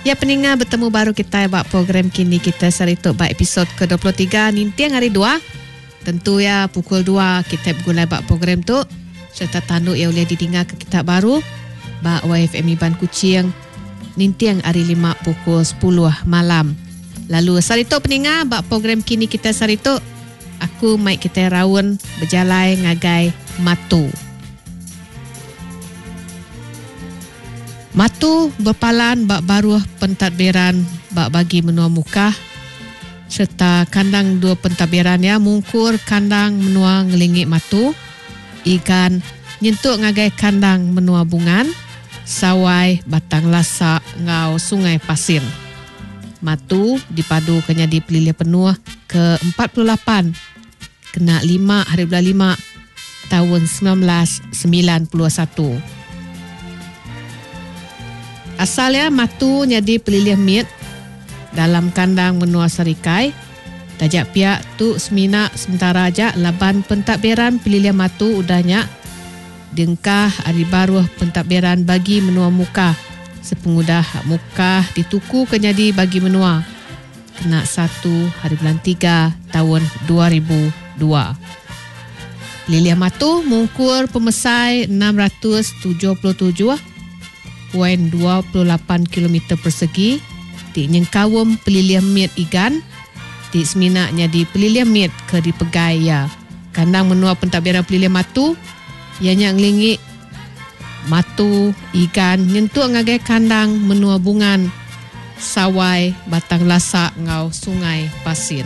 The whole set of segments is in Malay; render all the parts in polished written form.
Ya peningat bertemu baru kita buat program kini kita serituk buat episod ke-23 Nintiang hari 2. Tentu ya pukul 2 kita bergulai buat program tu serta tanduk yang boleh didengar ke kita baru buat YFM Iban Kuching Nintiang hari 5 pukul 10 malam. Lalu serituk peningat buat program kini kita serituk aku mai kita raun berjalan ngagai Matu. Matu berpalan bak baruh pentadbiran bak bagi menua muka serta kandang dua pentadbiran ya mungkur kandang menua ngelingik Matu ikan nyentuk ngagai kandang menua bungan sawai batang lasak ngau sungai pasir. Matu dipadu kenya dipilih penuh ke-48 kena 5 hari bulan 5 tahun 1991. Asalnya Matu jadi pelilih mit dalam kandang menua Serikai. Tajak pihak tu semina sementara aja laban pentadbiran pelilih Matu udahnya dengkah hari baru pentadbiran bagi menua muka. Sepengudah muka dituku kenyadi bagi menua. Kena 1 hari bulan 3 tahun 2002. Pelilih Matu mungkur pemesai 677.28 km persegi di nyengkawum pelilih mit igan di seminaknya di pelilih mit ke di pegai ya kandang menua pentadbiran pelilih Matu ianya ngelingik Matu igan nyentuh ngagai kandang menua bungan sawai batang lasak ngau sungai pasir.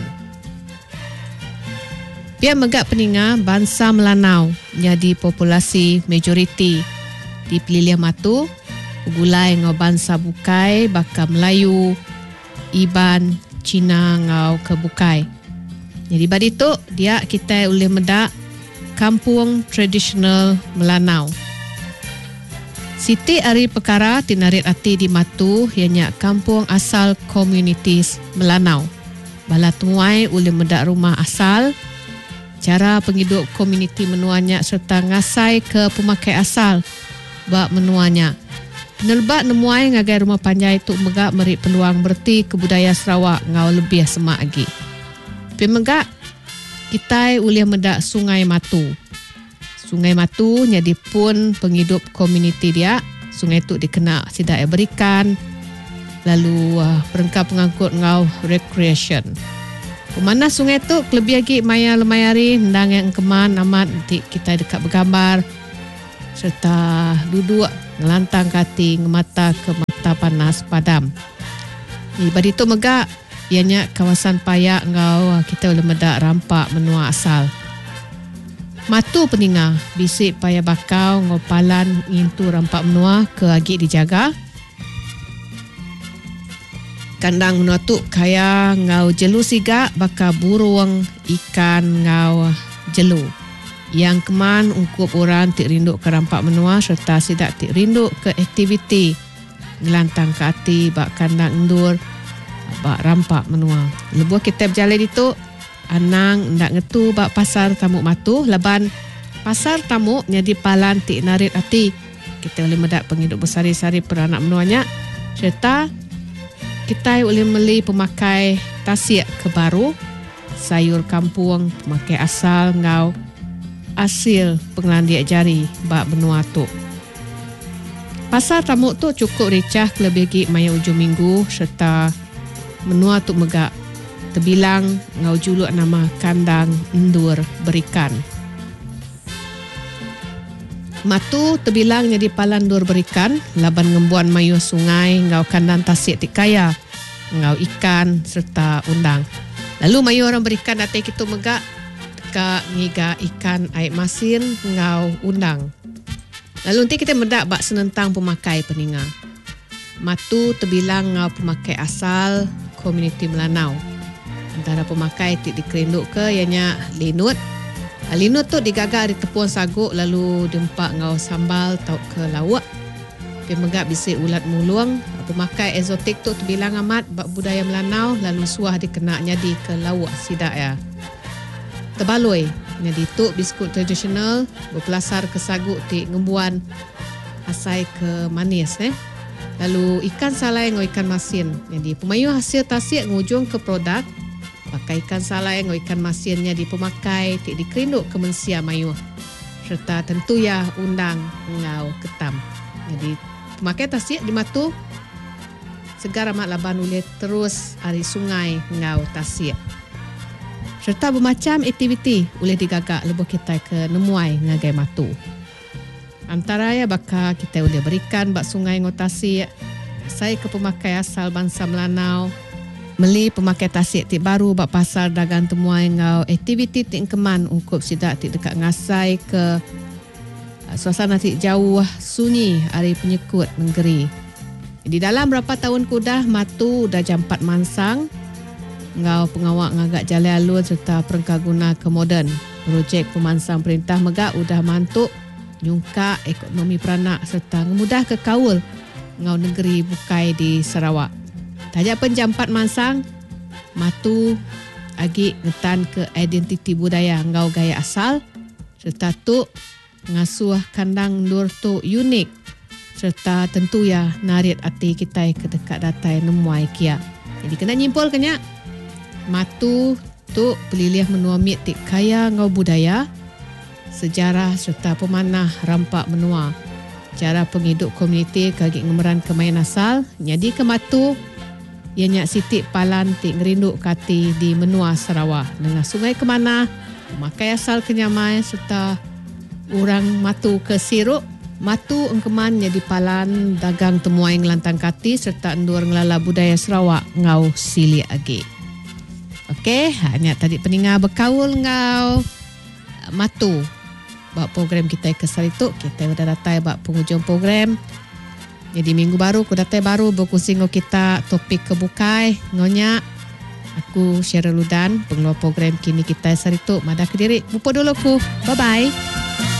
Pihak megak peninga bangsa Melanau jadi populasi majoriti di pelilih Matu. Gulai ngau bangsa Bukai, Baka Melayu, Iban, Cina ngau ke Bukai. Jadi badi tu dia kita boleh medak kampung tradisional Melanau. Siti hari perkara tinarit ati di Matu ianya kampung asal komunitis Melanau. Bala tuai boleh medak rumah asal, cara penghidup komuniti menuanya serta ngasai ke pemakai asal bak menuanya. Nelbat nemuai ngagai rumah panjai tu megak meri peluang berti kebudayaan Sarawak ngau lebih semak lagi. Pemegak kita boleh medak Sungai Matu. Sungai Matu jadi pun penghidup komuniti dia. Sungai tu dikena sidak berikan. Lalu perengkap pengangkut ngau recreation. Pemana sungai tu lebih lagi maya lemayari ndang yang keman amat nanti kita dekat bergambar serta duduk ngelantang kati ngemata ke mata panas padam. Badi tu megak ianya kawasan payak ngau kita boleh medak rampak menua asal. Matu peninga bisik payah bakau ngau palan ngintu rampak menua ke agi dijaga. Kandang menua tu kaya ngau jelu siga baka burung ikan ngau jelu. Yang keman ungkup orang tik rinduk ke rampak menua serta sidak tik rinduk ke aktiviti ngelantang ke hati bak kandang endur bak rampak menua. Lebuh kita berjalan itu anang ndak ngetu bak pasar Tamuk Matu laban pasar Tamuk jadi palan tik narit hati kita boleh medak penghidup bersari-sari peranak menuanya serta kita boleh beli pemakai tasik ke baru sayur kampung pemakai asal ngau hasil pengelandiak jari bak benua tu. Pasar Tamuk tu cukup recah kelebih maya ujung minggu serta menua tu megak terbilang ngau juluk nama kandang endur berikan. Matu terbilang jadi palan dur berikan laban ngembuan mayu sungai ngau kandang tasik tikaya ngau ikan serta undang. Lalu mayu orang berikan atai kita megak ka ngiga ikan air masin ngau undang. Lalu nanti kita medak bak senentang pemakai peninga. Matu terbilang ngau pemakai asal komuniti Melanau. Antara pemakai tik dikerinduk ke ianya linut. Linut tu digagak di tepuan saguk lalu dempak ngau sambal tau ke lawak. Pemegak bisik ulat mulung. Pemakai eksotik tu terbilang amat bak budaya Melanau lalu suah dikenaknya di ke lawak sidak ya. Terbaloi jadi tu biskut tradisional berpelasar ke saguk tik ngembuan asai ke manis Lalu ikan salai dengan ikan masin. Jadi pemayuh hasil tasik ngujung ke produk. Pakai ikan salai dengan ikan masinnya di pemakai tik dikerinduk ke mensia mayuh. Serta tentu ya undang ngau ketam. Jadi pemakai tasik di matu segar amat laban boleh terus ari sungai ngau tasik. Serta bermacam aktiviti boleh digagak lebuh kita ke nemuai ngagai matu. Antara ya bakal kita boleh berikan bak sungai ngau tasik. Saya ke pemakai asal bangsa Melanau. Meli pemakai tasik tik baru bak pasar dagang temuai ngau aktiviti tik keman ungkup sidak tik dekat ngasai ke suasana tik jauh sunyi hari penyekut menggeri. Di dalam berapa tahun kudah matu dah jam 4 mansang. Ngau pengawak ngagak jalan alun serta perengkah guna ke moden. Projek pemansang perintah megak udah mantuk nyungka ekonomi peranak serta ngemudah ke kaul ngau negeri bukai di Sarawak. Tajak pen jam 4 mansang matu agi ngetan ke identiti budaya ngau gaya asal serta tu ngasuh kandang ndur tu unik serta tentu ya narit hati kita ke dekat datai nemuai kia. Jadi kena nyimpul kenyak matu tu pelilih menua mit tik kaya ngau budaya sejarah serta pemanah rampak menua. Cara penghidup komuniti kagi ngemeran kemain asal. Jadi ke matu, ianya sitik palan tik ngerinduk kati di menua Sarawak. Dengan sungai ke mana, pemakai asal kenyamai serta orang matu ke siruk. Matu engkeman jadi palan dagang temuai ngelantang kati serta endur ngelala budaya Sarawak ngau sili agi. Okey, hanya tadi peninga berkaul ngau matu. Bak program kita ke Sarituk, kita sudah datai bak penghujung program. Jadi minggu baru, aku datai baru berkongsi dengan kita topik kebukai. Ngonya, aku Cheryl Ludan, pengeluar program kini kita Sarituk. Madah ke diri. Bupa dulu aku. Bye-bye.